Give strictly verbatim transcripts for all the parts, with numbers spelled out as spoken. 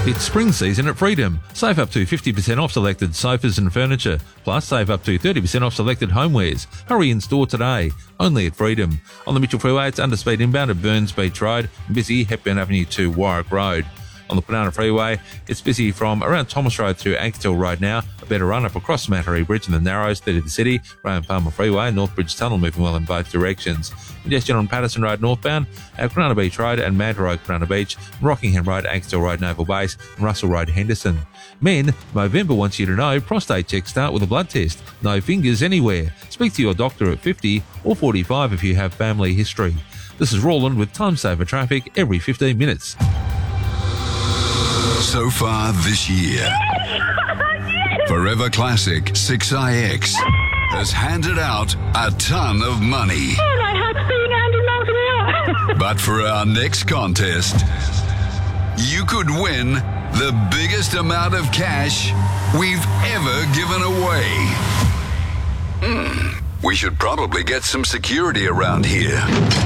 It's spring season at Freedom. Save up to fifty percent off selected sofas and furniture. Plus, save up to thirty percent off selected homewares. Hurry in store today. Only at Freedom. On the Mitchell Freeway, it's underspeed inbound at Burns Beach Road and busy Hepburn Avenue to Warwick Road. On the Banana Freeway, it's busy from around Thomas Road through Axtell Road now. A better run up across Mattery Bridge and the Narrows through the city. Graham Palmer Freeway, Northbridge Tunnel moving well in both directions. Congestion on Patterson Road northbound, at Banana Beach Road and Mad Road, Banana Beach, Rockingham Road, Axtell Road, Naval Base, and Russell Road, Henderson. Men, Movember wants you to know prostate checks start with a blood test. No fingers anywhere. Speak to your doctor at fifty or forty-five if you have family history. This is Roland with Time Saver Traffic every fifteen minutes. So far this year, Forever Classic six I X has handed out a ton of money. Oh, my heart's beating one hundred miles an hour. But for our next contest, you could win the biggest amount of cash we've ever given away. Hmm, we should probably get some security around here.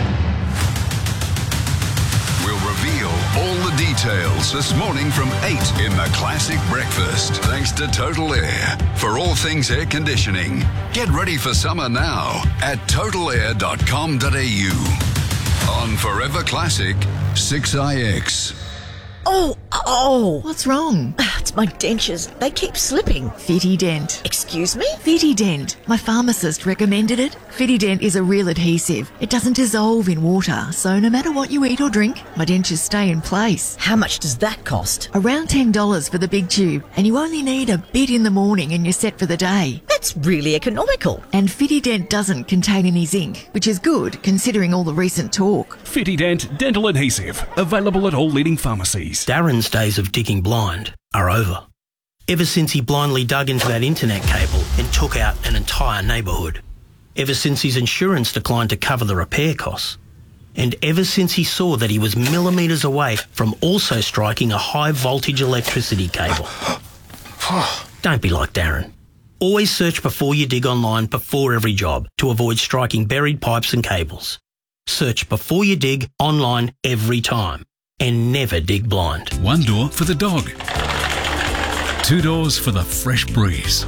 We'll reveal all the details this morning from eight in the Classic Breakfast. Thanks to Total Air for all things air conditioning. Get ready for summer now at total air dot com dot a u. On Forever Classic six I X. Oh, oh. What's wrong? It's my dentures. They keep slipping. Fitident. Excuse me? Fitident. My pharmacist recommended it. Fitident is a real adhesive. It doesn't dissolve in water, so no matter what you eat or drink, my dentures stay in place. How much does that cost? Around ten dollars for the big tube, and you only need a bit in the morning and you're set for the day. That's really economical. And Fitident doesn't contain any zinc, which is good considering all the recent talk. Fitident Dental Adhesive. Available at all leading pharmacies. Darren's days of digging blind are over. Ever since he blindly dug into that internet cable and took out an entire neighbourhood. Ever since his insurance declined to cover the repair costs. And ever since he saw that he was millimetres away from also striking a high voltage electricity cable. Don't be like Darren. Always search before you dig online before every job to avoid striking buried pipes and cables. Search before you dig online every time. And never dig blind. One door for the dog. Two doors for the fresh breeze.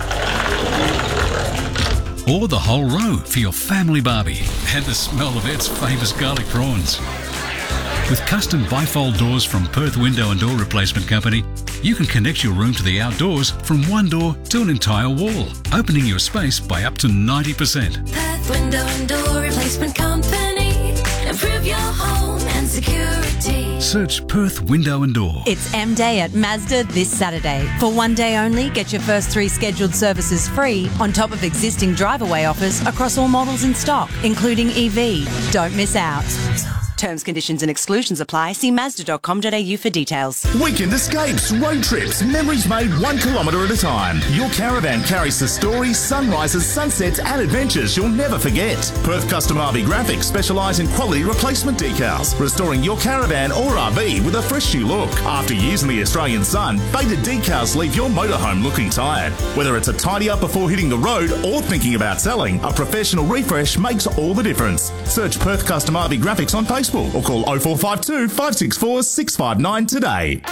Or the whole row for your family barbie and the smell of Ed's famous garlic prawns. With custom bifold doors from Perth Window and Door Replacement Company, you can connect your room to the outdoors from one door to an entire wall, opening your space by up to ninety percent. Perth Window and Door Replacement Company. Improve your home and security. Search Perth Window and Door. It's M-Day at Mazda this Saturday. For one day only, get your first three scheduled services free on top of existing drive-away offers across all models in stock, including E V. Don't miss out. Terms, conditions and exclusions apply. See mazda dot com dot a u for details. Weekend escapes, road trips, memories made one kilometre at a time. Your caravan carries the stories, sunrises, sunsets and adventures you'll never forget. Perth Custom R V Graphics specialise in quality replacement decals, restoring your caravan or R V with a fresh new look. After years in the Australian sun, faded decals leave your motorhome looking tired. Whether it's a tidy up before hitting the road or thinking about selling, a professional refresh makes all the difference. Search Perth Custom R V Graphics on Facebook or call oh four five two, five six four, six five nine today.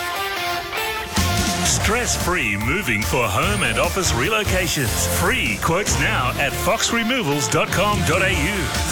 Stress-free moving for home and office relocations. Free quotes now at fox removals dot com dot a u.